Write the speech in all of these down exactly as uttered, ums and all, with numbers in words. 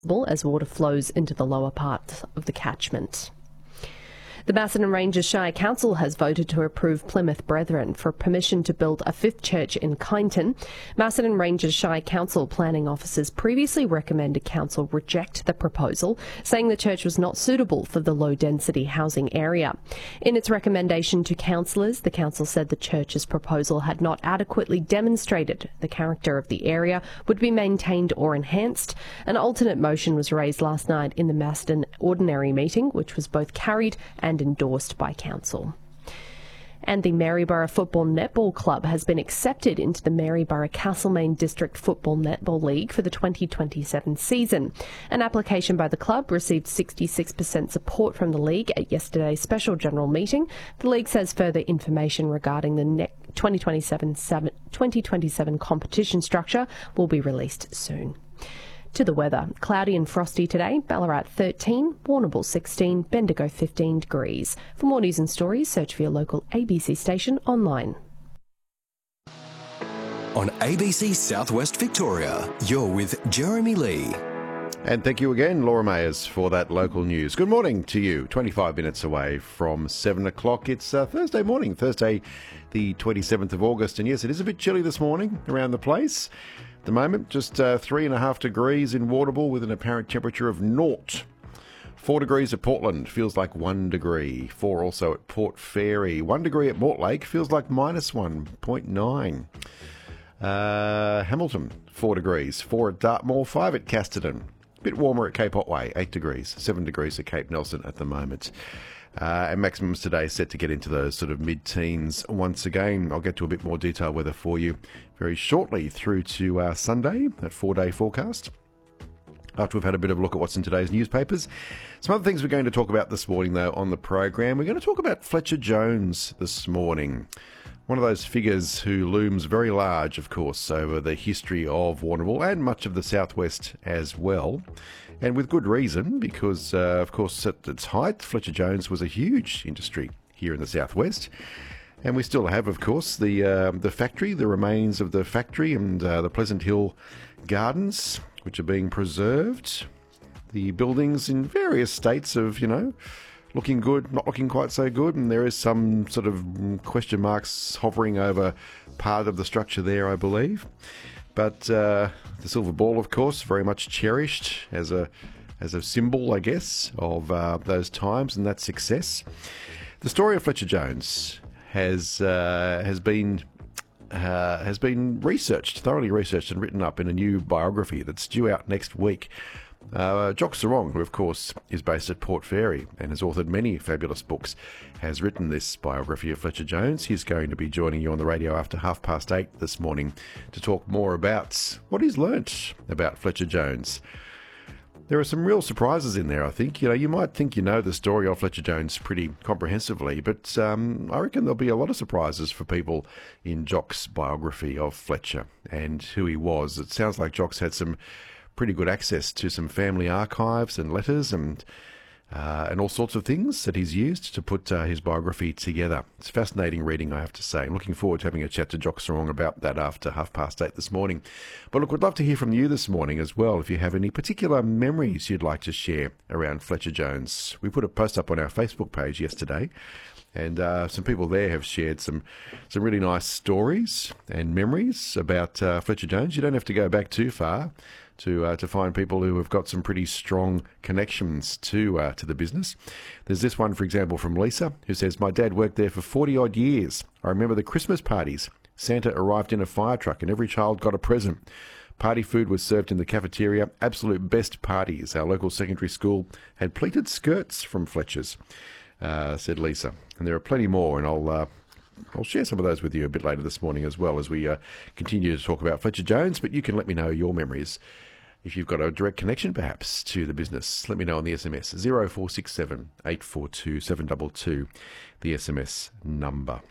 as water flows into the lower part of the catchment. The Macedon Ranges Shire Council has voted to approve Plymouth Brethren for permission to build a fifth church in Kyneton. Macedon Ranges Shire Council planning officers previously recommended council reject the proposal, saying the church was not suitable for the low-density housing area. In its recommendation to councillors, the council said the church's proposal had not adequately demonstrated the character of the area would be maintained or enhanced. An alternate motion was raised last night in the Macedon Ordinary Meeting, which was both carried and and endorsed by council. And the Maryborough Football Netball Club has been accepted into the Maryborough Castlemaine District Football Netball League for the twenty twenty-seven season. An application by the club received sixty-six percent support from the league at yesterday's special general meeting. The league says further information regarding the twenty twenty-seven competition structure will be released soon. To the weather. Cloudy and frosty today. Ballarat thirteen, Warrnambool sixteen, Bendigo fifteen degrees. For more news and stories, search for your local A B C station online. On A B C Southwest Victoria, you're with Jeremy Lee. And thank you again, Laura Mayers, for that local news. Good morning to you. twenty-five minutes away from seven o'clock. It's uh, Thursday morning, Thursday the twenty-seventh of August. And yes, it is a bit chilly this morning around the place. At the moment, just uh, three and a half degrees in Warrnambool with an apparent temperature of naught. Four degrees at Portland, feels like one degree. Four also at Port Fairy. One degree at Mortlake, feels like minus one point nine. Uh, Hamilton, four degrees. Four at Dartmoor, five at Casterton. A bit warmer at Cape Otway, eight degrees. Seven degrees at Cape Nelson at the moment. Uh, and maximums today set to get into those sort of mid-teens once again. I'll get to a bit more detailed weather for you very shortly through to uh, Sunday, that four-day forecast. After we've had a bit of a look at what's in today's newspapers. Some other things we're going to talk about this morning, though, on the program. We're going to talk about Fletcher Jones this morning. One of those figures who looms very large, of course, over the history of Warrnambool and much of the southwest as well. And with good reason, because, uh, of course, at its height, Fletcher Jones was a huge industry here in the southwest. And we still have, of course, the uh, the factory, the remains of the factory and uh, the Pleasant Hill Gardens, which are being preserved. The buildings in various states of, you know, looking good, not looking quite so good. And there is some sort of question marks hovering over part of the structure there, I believe. But uh, the silver ball, of course, very much cherished as a as a symbol, I guess, of uh, those times and that success. The story of Fletcher Jones has uh, has been uh, has been researched, thoroughly researched and written up in a new biography that's due out next week. Uh, Jock Sarong, who of course is based at Port Fairy and has authored many fabulous books, has written this biography of Fletcher Jones. He's going to be joining you on the radio after half past eight this morning to talk more about what he's learnt about Fletcher Jones. There are some real surprises in there, I think. You know, you might think you know the story of Fletcher Jones pretty comprehensively, but um, I reckon there'll be a lot of surprises for people in Jock's biography of Fletcher and who he was. It sounds like Jock's had some pretty good access to some family archives and letters and uh, and all sorts of things that he's used to put uh, his biography together. It's fascinating reading, I have to say. I'm looking forward to having a chat to Jock Sarong about that after half past eight this morning. But look, we'd love to hear from you this morning as well if you have any particular memories you'd like to share around Fletcher Jones. We put a post up on our Facebook page yesterday, and uh, some people there have shared some some really nice stories and memories about uh, Fletcher Jones. You don't have to go back too far to uh, to find people who have got some pretty strong connections to uh, to the business. There's this one, for example, from Lisa, who says, "My dad worked there for forty-odd years. I remember the Christmas parties. Santa arrived in a fire truck and every child got a present. Party food was served in the cafeteria. Absolute best parties. Our local secondary school had pleated skirts from Fletcher's," uh, said Lisa. And there are plenty more, and I'll... Uh, I'll share some of those with you a bit later this morning as well as we uh, continue to talk about Fletcher Jones, but you can let me know your memories. If you've got a direct connection, perhaps, to the business, let me know on the S M S, zero four six seven, eight four two, seven two two, the S M S number.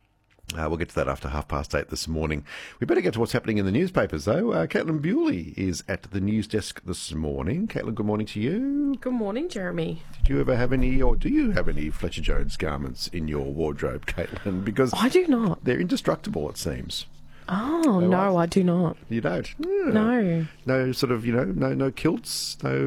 Uh, we'll get to that after half past eight this morning. We better get to what's happening in the newspapers, though. Uh, Caitlin Bewley is at the news desk this morning. Caitlin, good morning to you. Good morning, Jeremy. Did you ever have any, or do you have any Fletcher Jones garments in your wardrobe, Caitlin? Because I do not. They're indestructible, it seems. Oh, no, I do not. You don't? Yeah. No. No sort of, you know, no no kilts, no